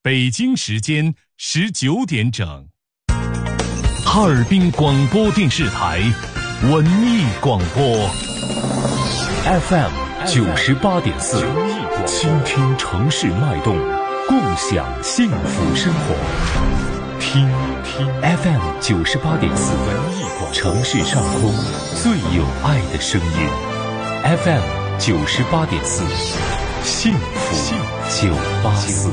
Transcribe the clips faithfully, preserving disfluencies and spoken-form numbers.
北京时间十九点整。哈尔滨广播电视台文艺广播 F M 九十八点四，倾听城市脉动，共享幸福生活。听听 F M 九十八点四，文艺广播，城市上空最有爱的声音。F M 九十八点四，幸福九八四。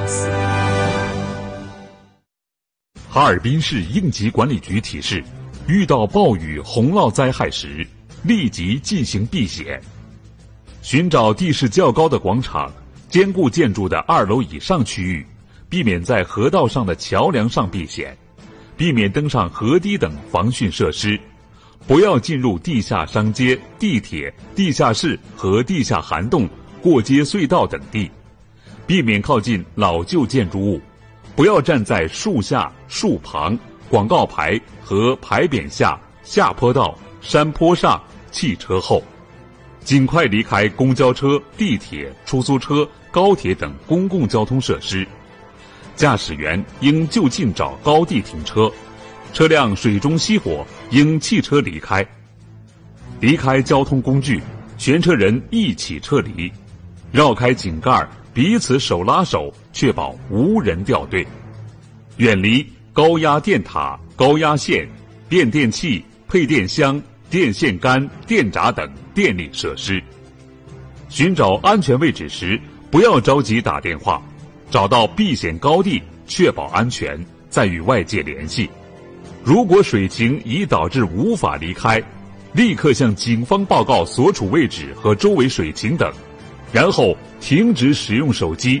哈尔滨市应急管理局提示：遇到暴雨、洪涝灾害时，立即进行避险。寻找地势较高的广场、坚固建筑的二楼以上区域，避免在河道上的桥梁上避险，避免登上河堤等防汛设施，不要进入地下商街、地铁、地下室和地下涵洞、过街隧道等地，避免靠近老旧建筑物，不要站在树下、树旁、广告牌和牌匾下、下坡道、山坡上、汽车后，尽快离开公交车、地铁、出租车、高铁等公共交通设施。驾驶员应就近找高地停车，车辆水中熄火应弃车离开。离开交通工具，全车人一起撤离，绕开井盖，彼此手拉手，确保无人掉队。远离高压电塔、高压线、变电器、配电箱、电线杆、电闸等电力设施。寻找安全位置时，不要着急打电话，找到避险高地，确保安全，再与外界联系。如果水情已导致无法离开，立刻向警方报告所处位置和周围水情等，然后停止使用手机，